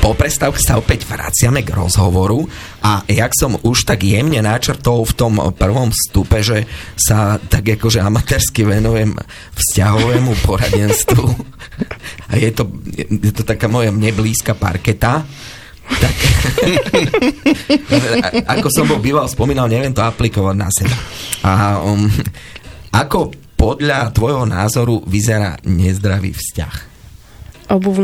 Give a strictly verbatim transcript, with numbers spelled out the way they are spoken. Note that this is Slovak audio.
po prestávke sa opäť vraciame k rozhovoru a jak som už tak jemne načrtol v tom prvom vstupe, že sa tak akože amatérsky venujem vzťahovému poradenstvu a je to, je to taká moja mne blízka parketa, tak ako som bol býval spomínal, neviem to aplikovať na seba. A um, ako podľa tvojho názoru vyzerá nezdravý vzťah? Obuv